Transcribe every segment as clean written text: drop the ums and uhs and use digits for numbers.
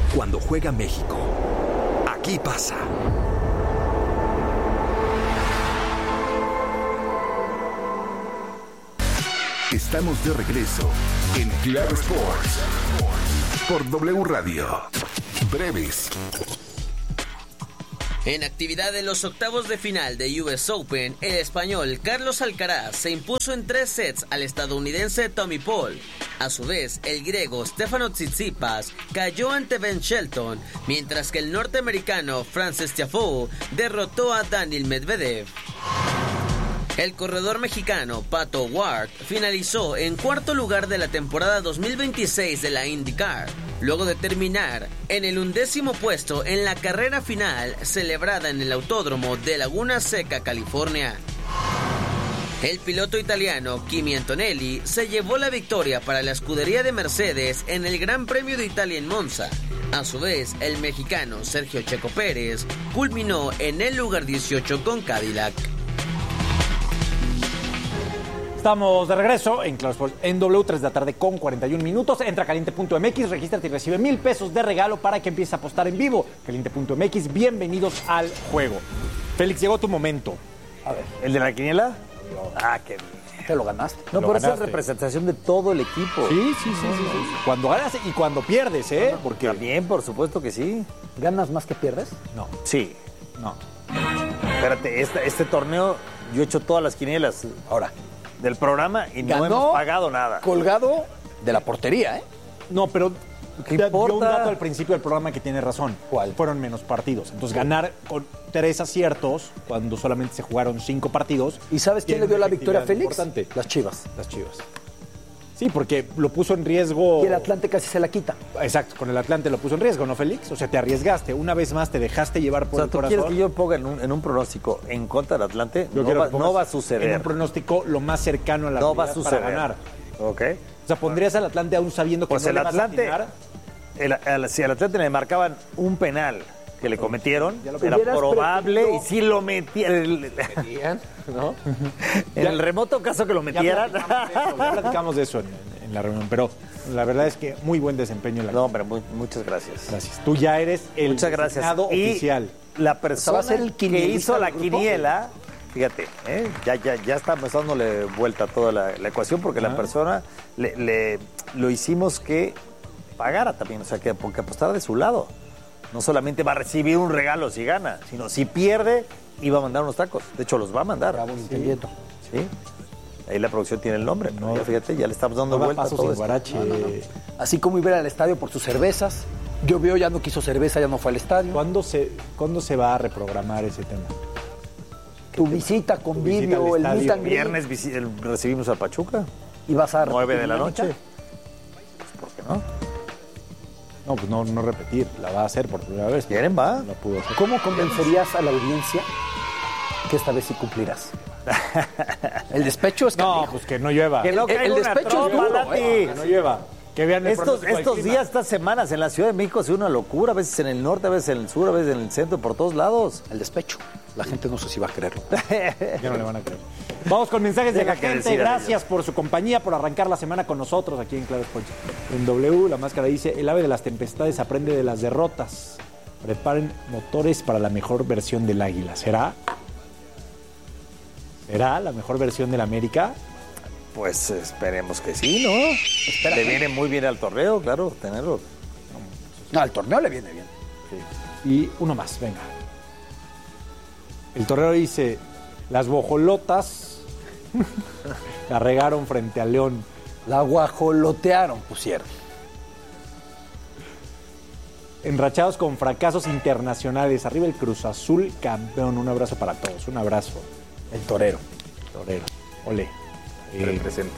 Cuando juega México, aquí pasa. Estamos de regreso en Claro Sports por W Radio. Breves. En actividad de los octavos de final de US Open, el español Carlos Alcaraz se impuso en 3 sets al estadounidense Tommy Paul. A su vez, el griego Stefano Tsitsipas cayó ante Ben Shelton, mientras que el norteamericano Frances Tiafoe derrotó a Daniil Medvedev. El corredor mexicano Pato Ward finalizó en cuarto lugar de la temporada 2026 de la IndyCar, luego de terminar en el 11º puesto en la carrera final celebrada en el Autódromo de Laguna Seca, California. El piloto italiano Kimi Antonelli se llevó la victoria para la escudería de Mercedes en el Gran Premio de Italia en Monza. A su vez, el mexicano Sergio Checo Pérez culminó en el lugar 18 con Cadillac. Estamos de regreso en Claro Sports en W, 3 de la tarde con 41 minutos. Entra a caliente.mx, regístrate y recibe $1,000 de regalo para que empieces a apostar en vivo. Caliente.mx, bienvenidos al juego. Félix, llegó tu momento. A ver, ¿el de la quiniela? Qué bien. Te lo ganaste. No, pero esa es representación de todo el equipo. Sí. Cuando ganas y cuando pierdes, ¿eh? Porque también, por supuesto que sí. ¿Ganas más que pierdes? No. Sí. No. Espérate, este torneo yo he hecho todas las quinielas. Ahora. Del programa y no hemos pagado nada. Colgado de la portería, ¿eh? No, pero ¿qué dio importa? un dato al principio del programa que tiene razón. ¿Cuál? Fueron menos partidos. Entonces, ganar con 3 aciertos cuando solamente se jugaron 5 partidos. ¿Y sabes quién le dio la victoria a Félix? Importante. Las Chivas. Las Chivas. Sí, porque lo puso en riesgo. Y el Atlante casi se la quita. Exacto, con el Atlante lo puso en riesgo, ¿no, Félix? O sea, te arriesgaste. Una vez más te dejaste llevar por el corazón. ¿Tú quieres que yo ponga en un pronóstico en contra del Atlante? No va a suceder. En un pronóstico lo más cercano a la realidad va a suceder para ganar. Ok. O sea, ¿pondrías al Atlante aún sabiendo que pues no el le vas Atlante, a atinar? Si al Atlante le marcaban un penal que le cometieron, era hubieras probable, preferido- y si lo metían, ¿no? En el remoto caso que lo metieran. Ya platicamos de eso en la reunión, pero la verdad es que muy buen desempeño. No, hombre, muchas gracias. Gracias. Tú ya eres el Muchas gracias. designado oficial. La persona va a ser el que quinielista hizo la del grupo. quiniela, fíjate, ya estamos dándole vuelta a toda la ecuación, porque la persona lo hicimos que pagara también, o sea, que apostara de su lado. No solamente va a recibir un regalo si gana, sino si pierde, iba a mandar unos tacos. De hecho, los va a mandar. Bravo, Intelleto. Sí. Ahí la producción tiene el nombre. No, ya fíjate, ya le estamos dando vuelta a todo esto. Guarache. Así como iba a ir al estadio por sus cervezas. Llovió, ya no quiso cerveza, ya no fue al estadio. ¿Cuándo se va a reprogramar ese tema? Tu visita, convivio, el meet and greet. Viernes recibimos a Pachuca. Y vas a 9 de la dinámica. noche. Pues, ¿por qué no? No, pues no repetir. La va a hacer por primera vez. ¿Quieren, va? La pudo hacer. ¿Cómo convencerías a la audiencia que esta vez sí cumplirás? El despecho es No, canijo. pues que no llueva. Que no El caiga una despecho es trompa, duro, Lati. Que no llueva. Que vean el pronóstico del Estos clima. días, estas semanas en la Ciudad de México ha sido una locura. A veces en el norte, a veces en el sur, a veces en el centro, por todos lados. El despecho. La gente no sé si va a creerlo. Ya no le van a creer. Vamos con mensajes de la Deja que gente. decida Gracias por su compañía, por arrancar la semana con nosotros aquí en Claro Sports. En W, la máscara dice: el ave de las tempestades aprende de las derrotas. Preparen motores para la mejor versión del águila. ¿Será? ¿Será la mejor versión del América? Pues esperemos que sí, ¿no? Le viene muy bien al torneo, claro, tenerlo. No, al torneo le viene bien. Y uno más, venga. El torneo dice: las bojolotas la regaron frente a León. La guajolotearon, pusieron. Enrachados con fracasos internacionales. Arriba el Cruz Azul, campeón. Un abrazo para todos. Un abrazo. El torero. Torero. Ole. Representa.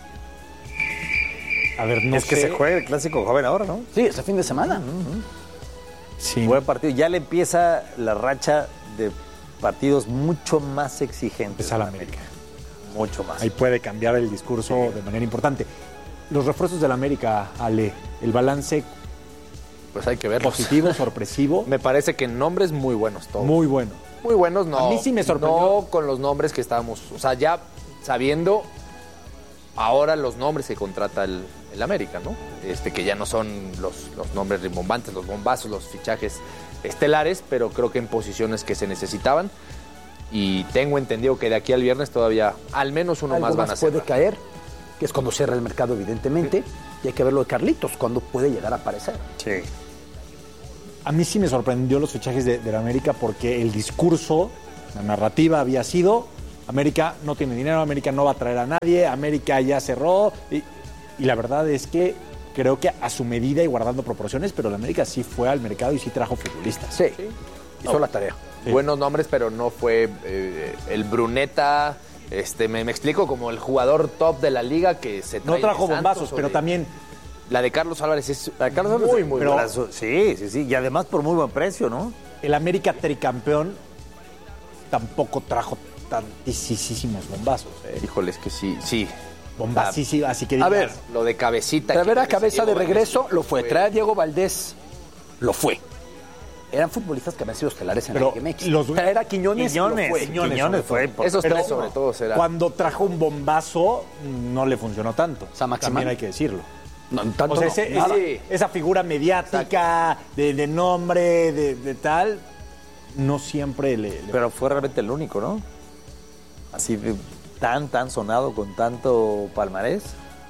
A ver, no Es que sé. se juega el clásico joven ahora, ¿no? Sí, ese fin de semana. Sí. Buen partido. Ya le empieza la racha de partidos mucho más exigentes. Empieza la en América. Mucho más. Ahí puede cambiar el discurso de manera importante. Los refuerzos de la América, Ale, el balance Pues hay que verlos. positivo, sorpresivo, Me parece que nombres muy buenos todos. muy bueno. Muy buenos, no. A mí sí me sorprendió. No con los nombres que estábamos, o sea, ya sabiendo ahora los nombres que contrata el América, ¿no? Que ya no son los nombres rimbombantes, los bombazos, los fichajes estelares, pero creo que en posiciones que se necesitaban. Y tengo entendido que de aquí al viernes todavía al menos uno más van a puede cerrar. caer, que es cuando cierra el mercado, evidentemente. Y hay que ver lo de Carlitos, cuando puede llegar a aparecer. Sí. A mí sí me sorprendió los fichajes de la América porque el discurso, la narrativa había sido: América no tiene dinero, América no va a traer a nadie, América ya cerró. Y la verdad es que creo que a su medida y guardando proporciones, pero la América sí fue al mercado y sí trajo futbolistas. Sí, hizo la tarea. Sí. Buenos nombres, pero no fue el Bruneta, me explico, como el jugador top de la liga que se trae No trajo de bombazos, Santos, pero también... La de Carlos Álvarez es La de Carlos muy, Álvarez, muy pero- buena. Sí. Y además por muy buen precio, ¿no? El América tricampeón tampoco trajo tantísimos bombazos. Híjole, es que sí. Bombasísimos, así que A digas, ver, Lo de Cabecita. traer a que Cabeza de Diego regreso Valdés lo fue. Traer a Diego Valdés lo fue. Eran futbolistas que habían sido estelares en Pero la Liga MX. los- Traer a Quiñones lo fue. Quiñones fue. Esos Pero tres sobre todo será. cuando trajo un bombazo no le funcionó tanto. San Maximán. También hay que decirlo. No, tanto O sea, no, nada. esa figura mediática, de nombre, de tal, no siempre le... Pero fue realmente el único, ¿no? Así de tan sonado con tanto palmarés.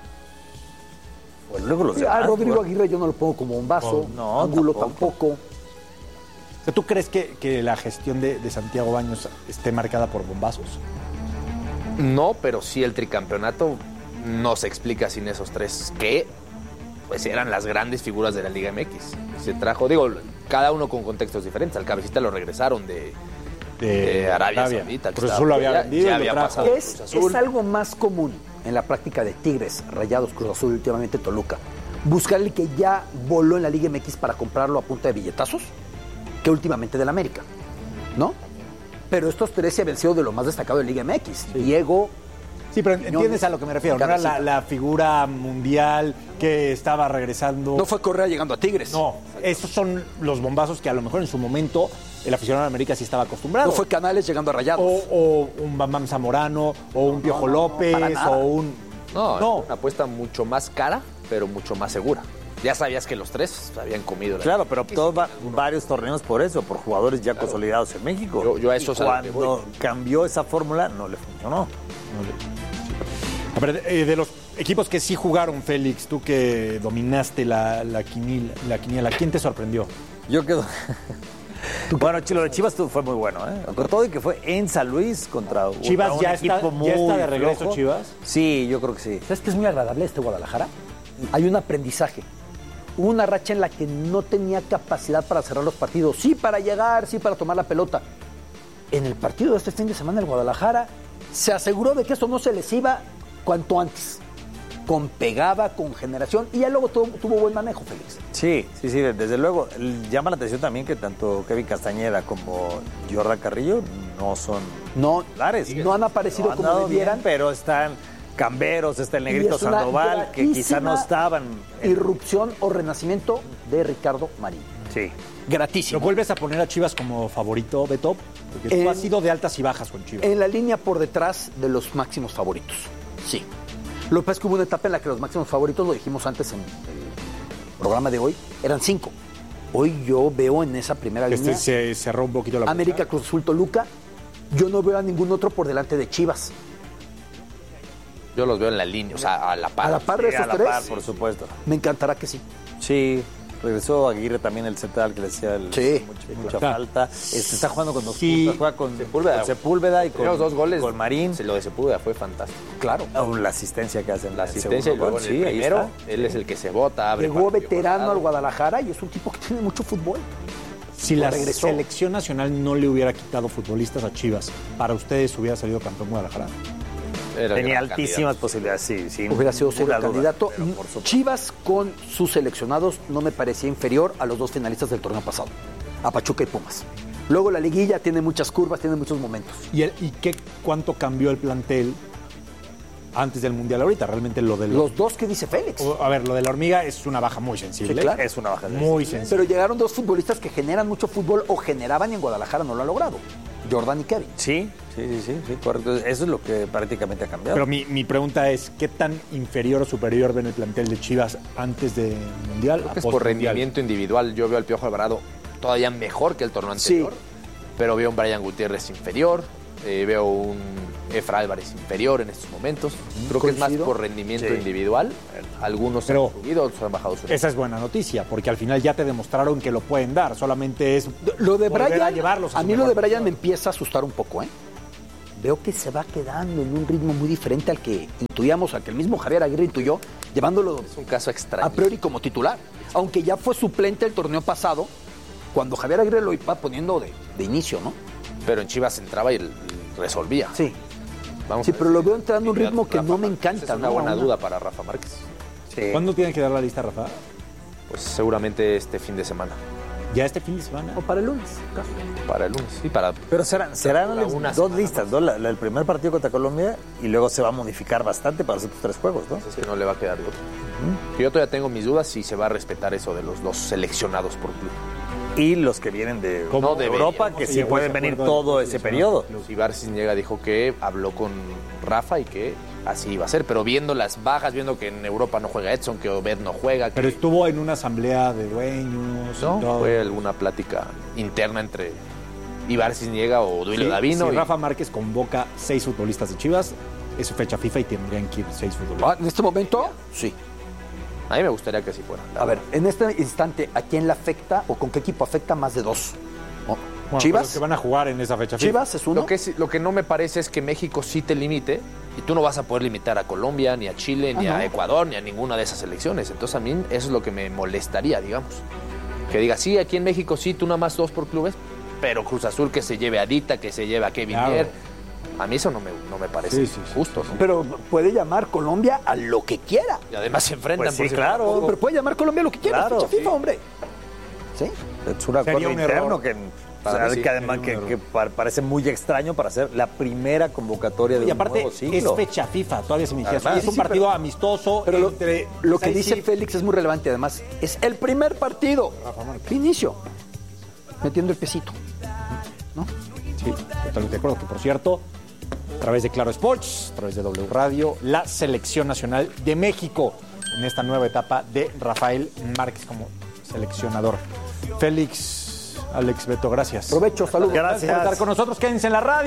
Pues luego los Sí, demás, Rodrigo güey. Aguirre yo no lo pongo como bombazo. No, Ángulo tampoco. tampoco. O sea, ¿tú crees que la gestión de Santiago Baños esté marcada por bombazos? No, pero sí el tricampeonato no se explica sin esos tres, que pues eran las grandes figuras de la Liga MX. Se trajo, cada uno con contextos diferentes. Al Cabecita lo regresaron de Arabia Saudita. que Cruz estaba- Azul lo había ya- vendido ya y lo había trajo. pasado Es Cruz Azul. algo más común en la práctica de Tigres, Rayados, Cruz Azul, últimamente Toluca. Buscar el que ya voló en la Liga MX para comprarlo a punta de billetazos, que últimamente del América, ¿no? Pero estos tres se habían sido de lo más destacado de Liga MX. Diego, Sí, pero entiendes a lo que me refiero. No era la figura mundial que estaba regresando. no fue Correa llegando a Tigres. No, esos son los bombazos que a lo mejor en su momento el aficionado de América sí estaba acostumbrado. No fue Canales llegando a Rayados. O un Bam Zamorano, o un Piojo López, para nada. o un... No, una apuesta mucho más cara, pero mucho más segura. Ya sabías que los tres habían comido. Claro, pero optó varios torneos por eso, por jugadores ya consolidados en México. Yo a eso Y es a lo que voy. cuando cambió esa fórmula, no le funcionó. A ver, de los equipos que sí jugaron, Félix, tú que dominaste la quiniela, ¿quién te sorprendió? Yo quedo. Bueno, lo de Chivas fue muy bueno, ¿eh? Con todo y que fue en San Luis contra Chivas un ya equipo está muy de regreso, flojo. Chivas. Sí, yo creo que sí. ¿Sabes qué es muy agradable este Guadalajara? Hay un aprendizaje. Hubo una racha en la que no tenía capacidad para cerrar los partidos. Sí para llegar, sí para tomar la pelota. En el partido de este fin de semana el Guadalajara se aseguró de que esto no se les iba cuanto antes. Con pegada, con generación. Y ya luego tuvo buen manejo, Félix. Sí, desde luego. Llama la atención también que tanto Kevin Castañeda como Jordan Carrillo no son No, titulares. no han aparecido No han como dado debieran. bien, pero están Camberos, está el Y Negrito es una Sandoval, que quizá no gratísima estaban. Irrupción o renacimiento de Ricardo Marín. Sí. Gratísimo. ¿Lo vuelves a poner a Chivas como favorito, Beto? Porque tú has sido de altas y bajas con Chivas. En la línea por detrás de los máximos favoritos. Sí. Lo que pasa es que hubo una etapa en la que los máximos favoritos, lo dijimos antes en el programa de hoy, eran 5. Hoy yo veo en esa primera línea Se cerró un poquito la América, Cruz Azul, Toluca. Yo no veo a ningún otro por delante de Chivas. Yo los veo en la línea, o sea, a la par. A la par de Sí, esos a la tres. par, por supuesto. Me encantará que sí. Sí, regresó Aguirre también, el central que le hacía Sí. mucha falta. Está jugando con dos Sí. puntas, juega con Sepúlveda. con Sepúlveda y con, Los dos goles. con Marín. Lo de Sepúlveda fue fantástico. Claro. La asistencia que hacen. La asistencia y luego en el sí, ahí primero, está. él es el que se bota, abre. Llegó para el veterano Piojo al Alvarado. Guadalajara y es un tipo que tiene mucho fútbol. Si la regresó. selección nacional no le hubiera quitado futbolistas a Chivas, ¿para ustedes hubiera salido campeón Guadalajara? Era Tenía gran altísimas candidato. posibilidades, sí. Sin Hubiera sido ninguna serio duda, candidato. pero por supuesto. Chivas con sus seleccionados no me parecía inferior a los dos finalistas del torneo pasado, a Pachuca y Pumas. Luego la liguilla tiene muchas curvas, tiene muchos momentos. ¿Y cuánto cambió el plantel antes del Mundial ahorita? Realmente lo del... Los dos que dice Félix. A ver, lo de la hormiga es una baja muy sensible. Sí, claro. Es una baja. Muy sensible. Pero llegaron dos futbolistas que generan mucho fútbol o generaban y en Guadalajara no lo ha logrado. Jordan y Kevin. Sí, correcto. Eso es lo que prácticamente ha cambiado. Pero mi pregunta es, ¿qué tan inferior o superior ven el plantel de Chivas antes del Mundial? Creo que es por rendimiento individual. Yo veo al Piojo Alvarado todavía mejor que el torneo anterior, pero veo un Brian Gutiérrez inferior, veo un Efra Álvarez inferior en estos momentos. Creo que es más por rendimiento individual. Algunos han subido, otros han bajado su nivel. Esa es buena noticia, porque al final ya te demostraron que lo pueden dar. Solamente es lo de Brian, a llevarlos a mí lo de Brian me empieza a asustar un poco, ¿eh? Veo que se va quedando en un ritmo muy diferente al que intuíamos, al que el mismo Javier Aguirre intuyó, llevándolo Es un caso extraño. a priori como titular. Aunque ya fue suplente el torneo pasado, cuando Javier Aguirre lo iba poniendo de inicio, ¿no? Pero en Chivas entraba y resolvía. Sí. Vamos Sí, a ver pero si- lo veo entrando a un Rafa ritmo que no me Márquez. encanta, Es una ¿no? buena duda para Rafa Márquez. Sí. ¿Cuándo tienen que dar la lista, Rafa? Pues seguramente este fin de semana. ¿Ya este fin de semana? O para el lunes. Para el lunes, sí, para... Pero serán una dos semana listas, ¿no? El primer partido contra Colombia y luego se va a modificar bastante para los otros 3 juegos, ¿no? Es que no le va a quedar de otro. Yo todavía tengo mis dudas si se va a respetar eso de los dos seleccionados por club. Y los que vienen de No debería. Europa, ¿Cómo que se sí llegó a pueden ese venir acuerdo todo de ese seleccionados? periodo. Ibar Cisniega dijo que habló con Rafa y que así iba a ser, pero viendo las bajas, viendo que en Europa no juega Edson, que Obed no juega, que Pero estuvo en una asamblea de dueños. y no, todo. fue alguna plática interna entre Ibar Cisniega o Duilio Sí, Davino. si y- Rafa Márquez convoca 6 futbolistas de Chivas, es su fecha FIFA y tendrían que ir 6 futbolistas. En este momento, sí. A mí me gustaría que así fuera. la A ver, verdad. en este instante, ¿a quién le afecta o con qué equipo afecta más de 2? ¿No? Bueno, ¿Chivas? pero que van a jugar en esa fecha FIFA. ¿Chivas es uno? Lo que no me parece es que México sí te limite y tú no vas a poder limitar a Colombia, ni a Chile, ni a Ecuador, ni a ninguna de esas selecciones. Entonces a mí eso es lo que me molestaría, digamos. Que diga, sí, aquí en México sí, tú nada más 2 por clubes, pero Cruz Azul que se lleve a Dita, que se lleve a Kevin Claro. Mier. A mí eso no me parece Sí, sí, sí. justo, ¿no? Pero puede llamar Colombia a lo que quiera. Y además se enfrentan Pues sí, por si claro. fuera poco. Pero puede llamar Colombia a lo que quiera. Claro, Fecha FIFA, sí. hombre. ¿Sí? Es un acuerdo un interno error. que, Para mí sí, que además sería un que parece muy extraño para hacer la primera convocatoria de Y un aparte, nuevo es ciclo. fecha FIFA, todavía se me dijeras. Además, Es un sí, partido amistoso Pero entre... lo que ahí dice sí, Félix es muy relevante. Además, es el primer partido. ¿Qué inicio? Metiendo el pesito. ¿No? Sí, totalmente de acuerdo. Que por cierto, a través de Claro Sports, a través de W Radio, la Selección Nacional de México en esta nueva etapa de Rafael Márquez como seleccionador. Félix, Alex, Beto, gracias. Provecho, saludos. Gracias por estar con nosotros. Quédense en la radio.